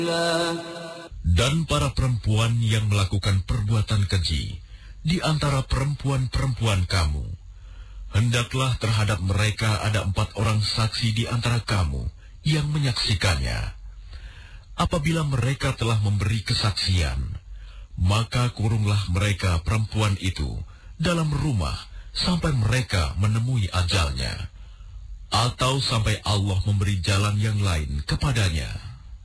Dan para perempuan yang melakukan perbuatan keji di antara perempuan-perempuan kamu, hendaklah terhadap mereka ada 4 orang saksi di antara kamu yang menyaksikannya. Apabila mereka telah memberi kesaksian, maka kurunglah mereka perempuan itu dalam rumah sampai mereka menemui ajalnya, atau sampai Allah memberi jalan yang lain kepadanya.